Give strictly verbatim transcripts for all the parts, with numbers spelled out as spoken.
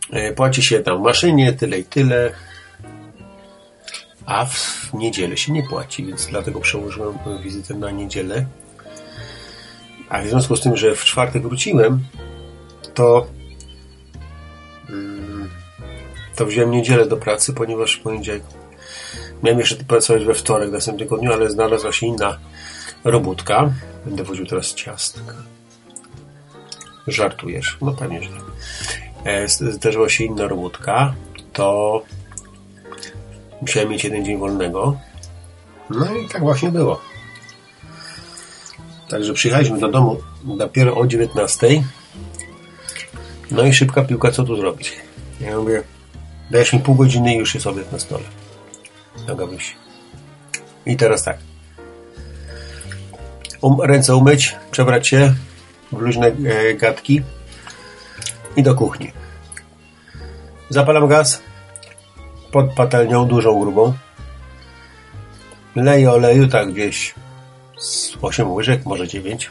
Płaci się tam w maszynie tyle i tyle, a w niedzielę się nie płaci, więc dlatego przełożyłem wizytę na niedzielę. A w związku z tym, że w czwartek wróciłem, to to wziąłem niedzielę do pracy, ponieważ w poniedziałek miałem jeszcze pracować we wtorek w następnym tygodniu, ale znalazła się inna robótka. Będę woził teraz ciastka. Żartujesz? No pewnie, że tak. Zdarzyła się inna robótka, to musiałem mieć jeden dzień wolnego. No i tak właśnie było. Także przyjechaliśmy do domu dopiero o dziewiętnastej. No i szybka piłka, co tu zrobić? Ja mówię, dajesz mi pół godziny i już jest obiad na stole. No Gabryś. I teraz tak. Um, ręce umyć, przebrać się w luźne e, gadki i do kuchni. Zapalam gaz pod patelnią dużą, grubą. Leję oleju, tak gdzieś z osiem łyżek, może dziewięć.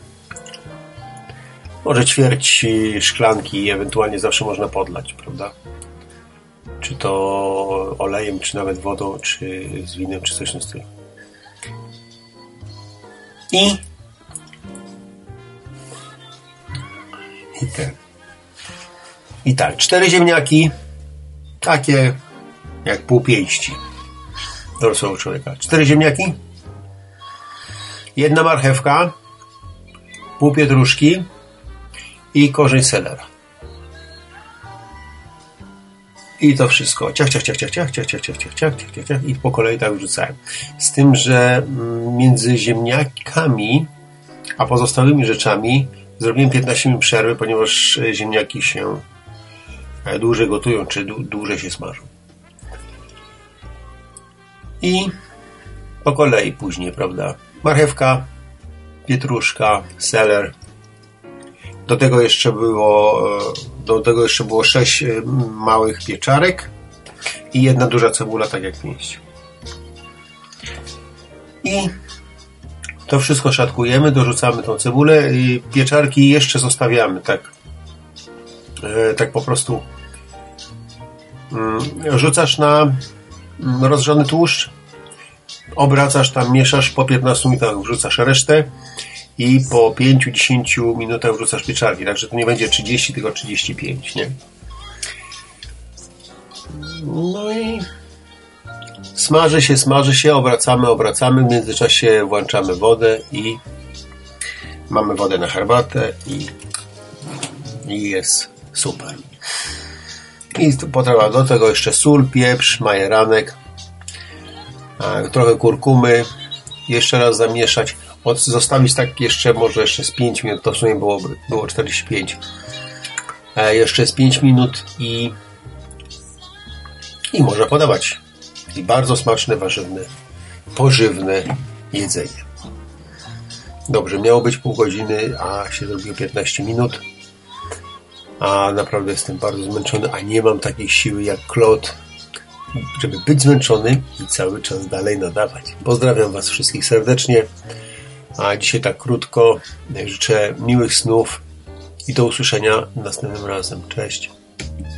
Może ćwierć szklanki, ewentualnie zawsze można podlać, prawda? Czy to olejem, czy nawet wodą, czy z winem, czy coś w tym stylu. I i ten. I tak, cztery ziemniaki, takie jak pół pięści dorosłego człowieka. Cztery ziemniaki, jedna marchewka, pół pietruszki i korzeń selera. I to wszystko. Ciach, ciach, ciach, ciach, ciach, ciach, ciach, ciach, ciach, ciach, ciach, ciach, ciach, i po kolei tak wrzucałem. Z tym, że między ziemniakami a pozostałymi rzeczami zrobiłem piętnaście minut przerwy, ponieważ ziemniaki się dłużej gotują, czy dłużej się smażą. I po kolei później, prawda? Marchewka, pietruszka, seler. Do tego jeszcze było do tego jeszcze było sześć małych pieczarek i jedna duża cebula, tak jak pięść. I to wszystko szatkujemy, dorzucamy tą cebulę i pieczarki jeszcze zostawiamy tak tak po prostu rzucasz na rozgrzany tłuszcz, obracasz tam, mieszasz, po piętnastu minutach wrzucasz resztę i po pięć do dziesięciu minutach wrzucasz pieczarki, także to nie będzie trzydzieści, tylko trzydzieści pięć, nie? No i smaży się, smaży się, obracamy, obracamy, w międzyczasie włączamy wodę i mamy wodę na herbatę i, i jest super. I potrawa do tego jeszcze sól, pieprz, majeranek, trochę kurkumy, jeszcze raz zamieszać, zostawić tak jeszcze, może jeszcze z pięć minut, to w sumie było, było czterdzieści pięć, jeszcze z pięć minut i i można podawać. I bardzo smaczne, warzywne, pożywne jedzenie. Dobrze, miało być pół godziny, a się zrobiło piętnaście minut. A naprawdę jestem bardzo zmęczony, a nie mam takiej siły jak Claude, żeby być zmęczony i cały czas dalej nadawać. Pozdrawiam Was wszystkich serdecznie. A dzisiaj tak krótko. Życzę miłych snów i do usłyszenia następnym razem. Cześć.